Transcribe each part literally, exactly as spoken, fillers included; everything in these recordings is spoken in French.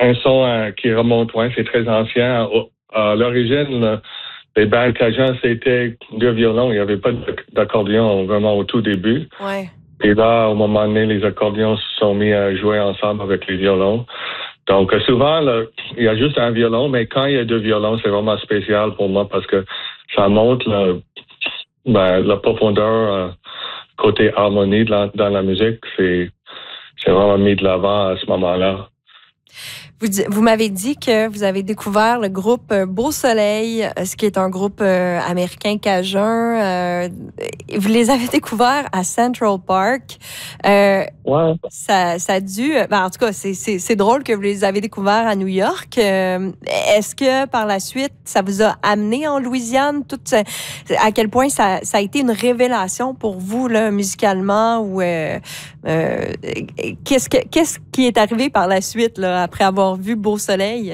un son euh, qui remonte loin, c'est très ancien. À l'origine, le, les bandes Cajun, c'était deux violons. Il n'y avait pas d'accordéon vraiment au tout début. Ouais. Et là, au moment donné, les accordéons se sont mis à jouer ensemble avec les violons. Donc, souvent, là, il y a juste un violon, mais quand il y a deux violons, c'est vraiment spécial pour moi parce que ça montre la, ben, la profondeur euh, côté harmonie de la, dans la musique. C'est, c'est vraiment mis de l'avant à ce moment-là. Vous, vous m'avez dit que vous avez découvert le groupe Beau Soleil, ce qui est un groupe euh, américain cajun. Euh, vous les avez découverts à Central Park. Euh, ouais. Ça, ça a dû... Ben, en tout cas, c'est, c'est, c'est drôle que vous les avez découverts à New York. Euh, est-ce que, par la suite, ça vous a amené en Louisiane? Tout, à quel point ça, ça a été une révélation pour vous, là, musicalement? Ou euh, euh, qu'est-ce, que, qu'est-ce qui est arrivé par la suite, là, après avoir vu Beau Soleil?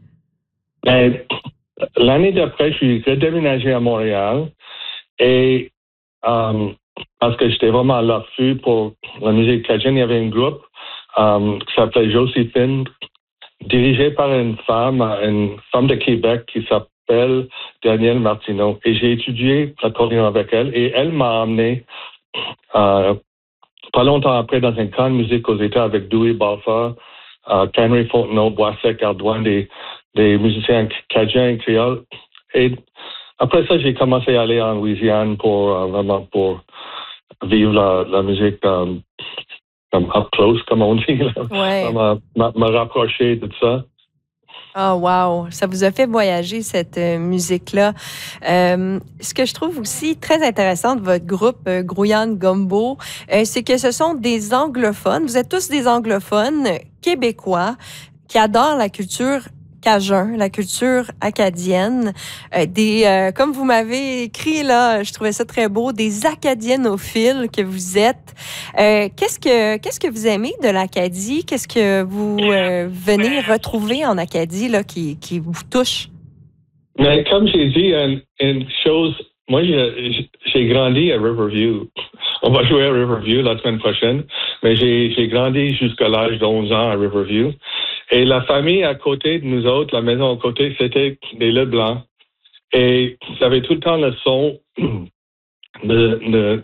Ben, l'année d'après, je suis redéménagé à Montréal et um, parce que j'étais vraiment à l'affût pour la musique cajun, il y avait un groupe um, qui s'appelait Joséphine, dirigé par une femme, une femme de Québec qui s'appelle Danielle Martineau. Et j'ai étudié l'accordéon avec elle et elle m'a amené euh, pas longtemps après dans un camp de musique aux États avec Dewey Balfa, euh, Henry Fontenot, Boissec, Ardouin, des, des musiciens cajuns et créoles. Et après ça, j'ai commencé à aller en Louisiane pour euh, vraiment pour vivre la, la musique euh, comme up close, comme on dit, là. Ouais. me, me rapprocher de ça. Oh wow, ça vous a fait voyager cette euh, musique-là. Euh, ce que je trouve aussi très intéressant de votre groupe euh, Grouillane Gumbo, euh, c'est que ce sont des anglophones. Vous êtes tous des anglophones québécois qui adorent la culture cajun, la culture acadienne, euh, des euh, comme vous m'avez écrit là, je trouvais ça très beau, des acadienophiles que vous êtes. Euh, qu'est-ce que qu'est-ce que vous aimez de l'Acadie? Qu'est-ce que vous euh, venez retrouver en Acadie là qui qui vous touche? Mais comme j'ai dit, une, une chose, moi j'ai, j'ai grandi à Riverview. On va jouer à Riverview la semaine prochaine, mais j'ai, j'ai grandi jusqu'à l'âge d'onze ans à Riverview. Et la famille à côté de nous autres, la maison à côté, c'était des Leblanc. Et j'avais tout le temps le son de, de,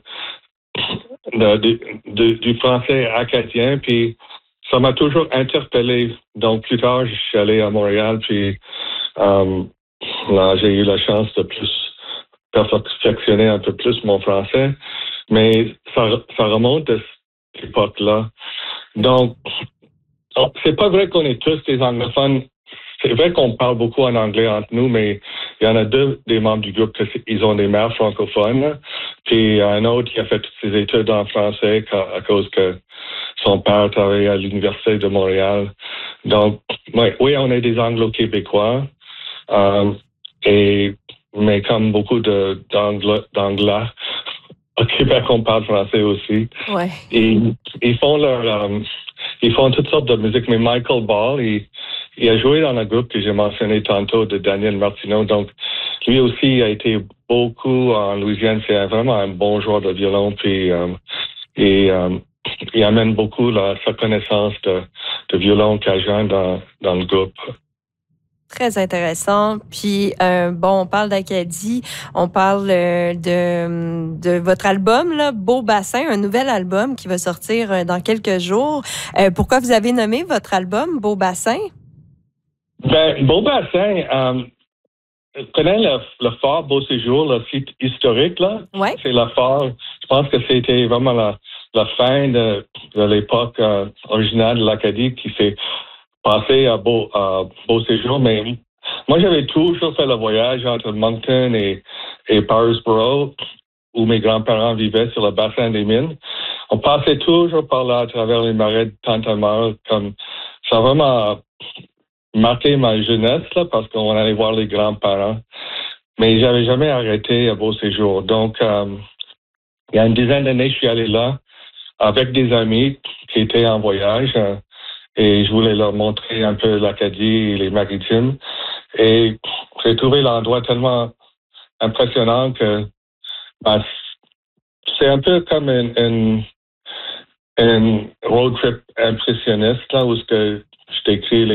de, de, de du français acadien. Puis ça m'a toujours interpellé. Donc plus tard, je suis allé à Montréal. Puis euh, là, j'ai eu la chance de plus perfectionner un peu plus mon français. Mais ça, ça remonte à cette époque-là. Donc, c'est pas vrai qu'on est tous des anglophones. C'est vrai qu'on parle beaucoup en anglais entre nous, mais il y en a deux des membres du groupe qui ont des mères francophones. Puis un autre qui a fait toutes ses études en français à cause que son père travaillait à l'Université de Montréal. Donc, ouais, oui, on est des anglo-québécois. Euh, et, mais comme beaucoup de, d'anglais, d'anglais, au Québec, on parle français aussi. Ouais. Et ils font leur... Um, ils font toutes sortes de musique, mais Michael Ball, il, il a joué dans le groupe que j'ai mentionné tantôt de Daniel Martineau. Donc, lui aussi a été beaucoup en Louisiane. C'est vraiment un bon joueur de violon. Puis, euh, et euh, il amène beaucoup là, sa connaissance de, de violon cajun dans, dans le groupe. Très intéressant. Puis, euh, bon, on parle d'Acadie, on parle euh, de, de votre album, là, Beau Bassin, un nouvel album qui va sortir euh, dans quelques jours. Euh, pourquoi vous avez nommé votre album Beau Bassin? Ben, Beau Bassin, euh, je connais le, le fort Beau Séjour, le site historique, là. Ouais. C'est le fort. Je pense que c'était vraiment la, la fin de, de l'époque euh, originale de l'Acadie qui s'est passé à Beau, à Beau Séjour, mais moi, j'avais toujours fait le voyage entre Moncton et, et Parisboro, où mes grands-parents vivaient sur le bassin des mines. On passait toujours par là à travers les marais de Tintamarre, comme ça a vraiment marqué ma jeunesse, là, parce qu'on allait voir les grands-parents. Mais j'avais jamais arrêté à Beau Séjour. Donc, euh, il y a une dizaine d'années, je suis allé là avec des amis qui étaient en voyage. Euh, Et je voulais leur montrer un peu l'Acadie et les Maritimes. Et j'ai trouvé l'endroit tellement impressionnant que ben, c'est un peu comme une, une, une road trip impressionniste, là, où je décris les